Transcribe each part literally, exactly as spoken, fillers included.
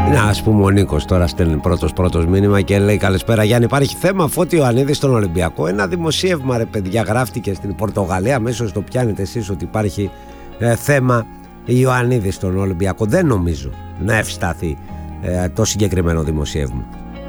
Να, ας πούμε, ο Νίκος τώρα στέλνει πρώτος πρώτος μήνυμα και λέει: καλησπέρα Γιάννη, υπάρχει θέμα Φώτη Ιωαννίδη στον Ολυμπιακό. Ένα δημοσίευμα, ρε παιδιά, γράφτηκε στην Πορτογαλία. Αμέσως το πιάνετε εσείς ότι υπάρχει ε, θέμα Ιωαννίδη στον Ολυμπιακό. Δεν νομίζω να ευσταθεί ε, το συγκεκριμένο δημοσίευμα.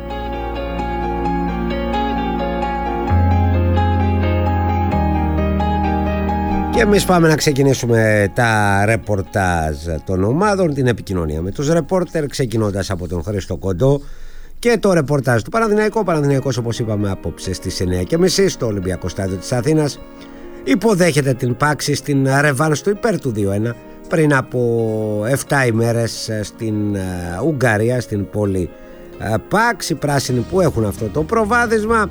Και εμείς πάμε να ξεκινήσουμε τα ρεπορτάζ των ομάδων, την επικοινωνία με τους ρεπόρτερ, ξεκινώντας από τον Χρήστο Κοντό και το ρεπορτάζ του Παναθηναϊκού. Ο Παναθηναϊκός, όπως είπαμε, απόψε στις εννιά και μισή στο Ολυμπιακό Στάδιο της Αθήνας υποδέχεται την Πάξη στην ρεβάνς του υπέρ του δύο ένα πριν από επτά ημέρες στην Ουγγαρία, στην πόλη Πάξη. Πράσινοι που έχουν αυτό το προβάδισμα.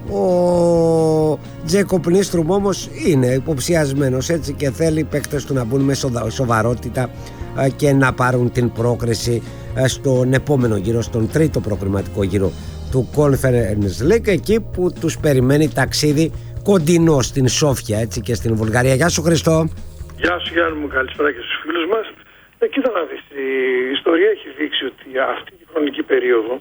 Ο Τζέκοπ Νίστρουμ όμως είναι υποψιασμένος, έτσι, και θέλει οι παίκτες του να μπουν με σοβαρότητα και να πάρουν την πρόκριση στον επόμενο γύρο, στον τρίτο προκριματικό γύρο του Conference League, εκεί που τους περιμένει ταξίδι κοντινό στην Σόφια, έτσι, και στην Βουλγαρία. Γεια σου Χριστό. Γεια σου Γιάννη μου, καλησπέρα και στους φίλους μας. Ε, κοίτα να δεις, η ιστορία έχει δείξει ότι αυτή τη χρονική περίοδο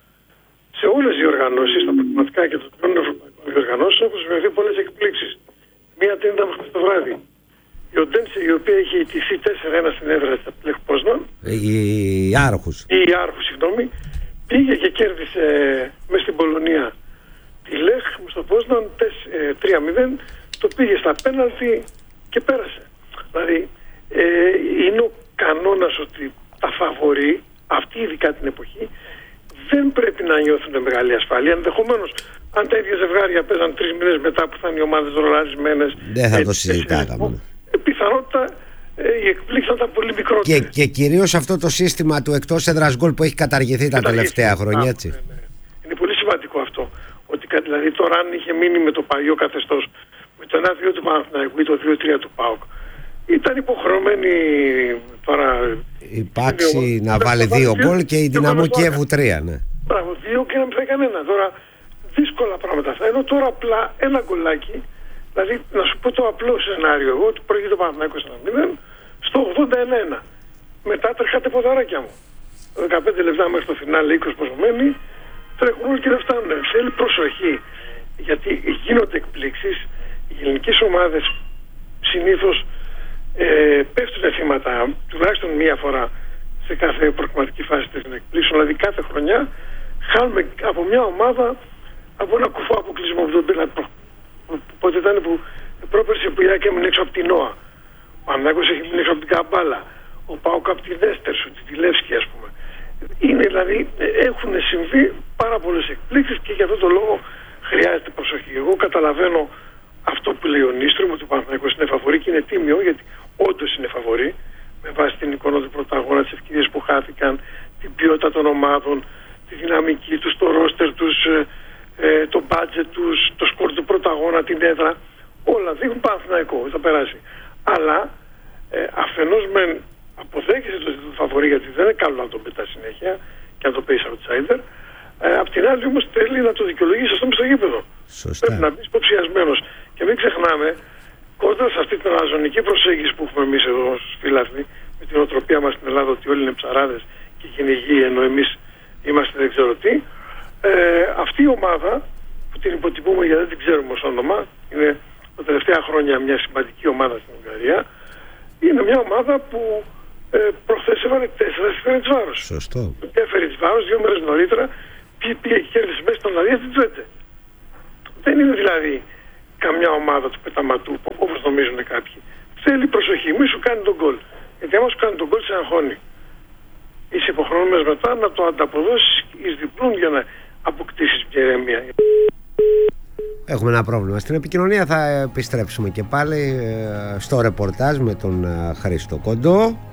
σε όλες οι οργανώσεις, τα προγραμματικά και των τριών ευρωπαϊκών διοργανώσεων, έχουν συμβεί πολλές εκπλήξεις. Μία την είδαμε χθες το βράδυ. Η Οντένσε, η οποία είχε ιτηθεί τέσσερα ένα στην έδρα της Λεχ Πόσναν, η Άρχους, η Άρχους, συγγνώμη, πήγε και κέρδισε μέσα στην Πολωνία τη Λεχ στο Πόσναν τρία μηδέν, το πήγε στα πέναλτι και πέρασε. Δηλαδή ε, είναι ο κανόνας ότι τα φαβορί, αυτή ειδικά την εποχή, δεν πρέπει να νιώθουν μεγάλη ασφάλεια. Ενδεχομένως, αν τα ίδια ζευγάρια παίζαν τρεις μήνες μετά που θα είναι οι ομάδες ρολαρισμένες, δεν θα το συζητάγαμε. Ε, πιθανότητα ε, η εκπλήξη θα ήταν πολύ μικρότερη. Και, και κυρίως αυτό το σύστημα του εκτός έδρας γκολ που έχει καταργηθεί τα τελευταία χρόνια, έτσι. Ναι, ναι. Είναι πολύ σημαντικό αυτό. Ότι δηλαδή τώρα, αν είχε μείνει με το παλιό καθεστώς, με το ένα δύο του Παναθηναϊκού ή το δύο τρία του ΠΑΟΚ, ήταν υποχρεωμένοι τώρα η Πάξη να βάλει δύο γκολ και η Δυναμό Κιέβου τρία, ναι. Μπράβο, δύο και να μην φάει κανένα. Τώρα δύσκολα πράγματα αυτά. Ενώ τώρα απλά ένα γκολάκι, δηλαδή να σου πω το απλό σενάριο, εγώ ότι προηγείται το Παναθηναϊκός ένα μηδέν στο ογδόντα ένα. Μετά τρέχατε ποδαράκια μου. δεκαπέντε λεπτά μέχρι το φινάλε, είκοσι πόσο μένει, τρέχουν όλοι και δεν φτάνουν. Θέλει προσοχή, γιατί γίνονται εκπλήξεις. Οι ελληνικές ομάδες συνήθως ε, πέφτουν θύματα τουλάχιστον μία φορά σε κάθε προκριματική φάση των εκπλήξεων. Δηλαδή κάθε χρονιά χάνουμε από μια ομάδα από ένα κουφό αποκλεισμό. Πότε ήταν που πρόπερση που η Άκη έμεινε έξω από την ΝΟΑ, ο Παναθηναϊκός έχει μείνει έξω από την Καμπάλα, ο ΠΑΟΚ από τη Δέστερσου, τη Τιλεύσκη, ας πούμε. Είναι δηλαδή, έχουν συμβεί πάρα πολλές εκπλήξεις και για αυτόν τον λόγο χρειάζεται προσοχή. Εγώ καταλαβαίνω αυτό που λέει ο Νίστρουμ, ότι ο Παναθηναϊκός είναι φαβορί, και είναι τίμιο, γιατί όντως είναι φαβορί με βάση την εικόνα του πρωταγώνα, τις ευκαιρίες που χάθηκαν, την ποιότητα των ομάδων, τη δυναμική τους, το ρόστερ τους, ε, το μπάτζετ τους, το σκορ του πρωταγώνα, την έδρα. Όλα δείχνουν Παναθηναϊκό, θα περάσει. Αλλά ε, αφενός μεν αποδέχεσαι το φαβορί, γιατί δεν είναι καλό να τον πετά συνέχεια και να το παίζει outsider. Ε, απ' την άλλη όμως θέλει να το δικαιολογήσει αυτό μες στο γήπεδο. Σωστά. Πρέπει να μπει υποψιασμένος. Και μην ξεχνάμε, κόντρα σε αυτή την αναζωνική προσέγγιση που έχουμε εμείς εδώ στους φιλάθλοι, με την οτροπία μας στην Ελλάδα ότι όλοι είναι ψαράδες και κυνηγοί, ενώ εμείς είμαστε δεν ξέρω τι, ε, αυτή η ομάδα που την υποτιμούμε γιατί δεν την ξέρουμε ως όνομα, είναι τα τελευταία χρόνια μια σημαντική ομάδα στην Ουγγαρία, είναι μια ομάδα που ε, προχθές έβαλε τέσσερα στη Φερεντσβάρος. Σωστό. Έφερε τη Βάρος δύο μέρες νωρίτερα, πήγε και κέρδισε μέσα στον Λαδία στην Τζέντε. Δεν είναι δηλαδή καμιά ομάδα του πεταματού, όπως νομίζουν κάποιοι. Θέλει προσοχή, μη σου κάνει τον γκολ. Γιατί άμα σου κάνει τον γκολ, σε αγχώνει. Είσαι υποχρεωμένος μετά να το ανταποδώσεις εις διπλούν για να αποκτήσεις μια ηρεμία. Έχουμε ένα πρόβλημα στην επικοινωνία. Θα επιστρέψουμε και πάλι στο ρεπορτάζ με τον Χρήστο Κοντό.